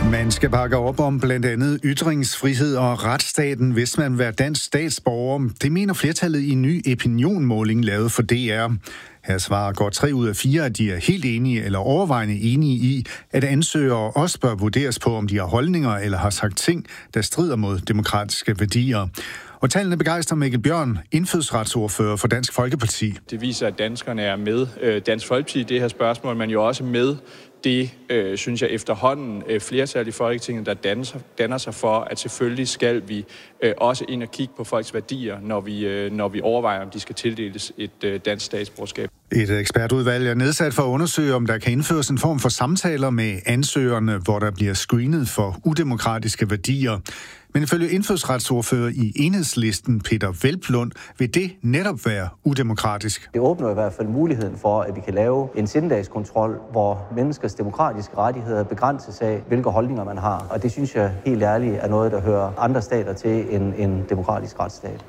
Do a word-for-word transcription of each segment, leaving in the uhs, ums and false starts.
Man skal bakke op om blandt andet ytringsfrihed og retsstaten, hvis man vil være dansk statsborger. Det mener flertallet i en ny opinionmåling lavet for D R. Her svarer godt tre ud af fire, at de er helt enige eller overvejende enige i, at ansøgere også bør vurderes på, om de har holdninger eller har sagt ting, der strider mod demokratiske værdier. Og tallene begejstrer Mikkel Bjørn, indfødsretsordfører for Dansk Folkeparti. Det viser, at danskerne er med øh, Dansk Folkeparti i det her spørgsmål, men jo også med det, øh, synes jeg, efterhånden øh, flertal i Folketinget, der danner, danner sig for, at selvfølgelig skal vi øh, også ind og kigge på folks værdier, når vi, øh, når vi overvejer, om de skal tildeles et øh, dansk statsborgerskab. Et ekspertudvalg er nedsat for at undersøge, om der kan indføres en form for samtaler med ansøgerne, hvor der bliver screenet for udemokratiske værdier. Men ifølge indfødsretsordfører i Enhedslisten, Peter Hvelplund, vil det netop være udemokratisk. Det åbner i hvert fald muligheden for, at vi kan lave en sindedagskontrol, hvor menneskers demokratiske rettigheder begrænses af, hvilke holdninger man har. Og det synes jeg helt ærligt er noget, der hører andre stater til en, en demokratisk retsstat.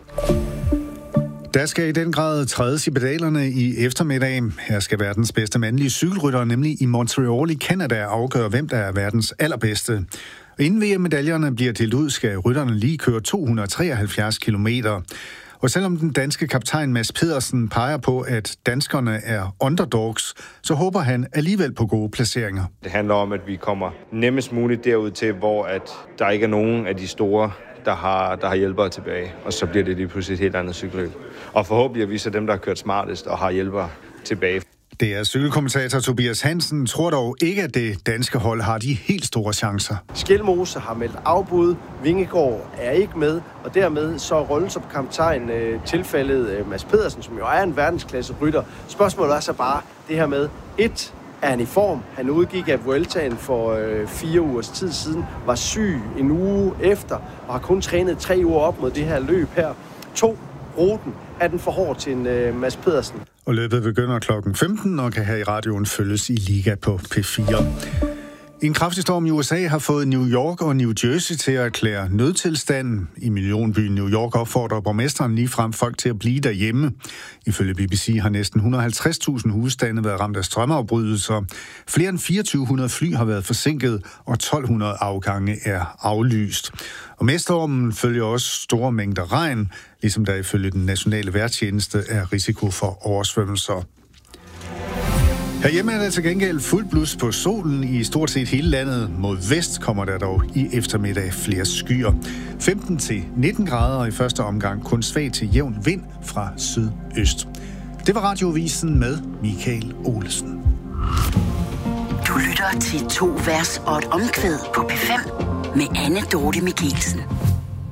Der skal i den grad trædes i pedalerne i eftermiddag. Her skal verdens bedste mandlige cykelrytter, nemlig i Montreal i Canada, afgøre, hvem der er verdens allerbedste. Inden V M-medaljerne bliver delt ud, skal rytterne lige køre to hundrede og treoghalvfjerds kilometer. Og selvom den danske kaptajn Mads Pedersen peger på, at danskerne er underdogs, så håber han alligevel på gode placeringer. Det handler om, at vi kommer nemmest muligt derud til, hvor at der ikke er nogen af de store, der har, der har hjælpere tilbage. Og så bliver det lige pludselig et helt andet cykelløb. Og forhåbentlig er vi så dem, der har kørt smartest og har hjælpere tilbage. Det er cykelkommentator Tobias Hansen, tror dog ikke, at det danske hold har de helt store chancer. Skelmose har meldt afbud, Vingegaard er ikke med, og dermed så rollen som kaptajn øh, tilfældet øh, Mads Pedersen, som jo er en verdensklasse rytter. Spørgsmålet er så bare det her med, et, er han i form? Han udgik af Vueltaen for øh, fire ugers tid siden, var syg en uge efter, og har kun trænet tre uger op mod det her løb her. To, ruten er den for hård til en øh, Mads Pedersen. Og løbet begynder klokken femten og kan her i radioen følges i Liga på P fire. En kraftig storm i U S A har fået New York og New Jersey til at erklære nødtilstand. I millionbyen New York opfordrer borgmesteren ligefrem folk til at blive derhjemme. Ifølge B B C har næsten et hundrede og halvtreds tusind husstande været ramt af strømafbrydelser. Flere end to tusind fire hundrede fly har været forsinket, og tolv hundrede afgange er aflyst. Og med stormen følger også store mængder regn, ligesom der ifølge den nationale vejrtjeneste er risiko for oversvømmelser. Herhjemme er der til gengæld fuld blus på solen i stort set hele landet. Mod vest kommer der dog i eftermiddag flere skyer. femten til nitten grader, og i første omgang kun svag til jævn vind fra sydøst. Det var Radioavisen med Michael Olesen. Du lytter til to vers og et omkvæd på P fem med Anne Dorte Michelsen.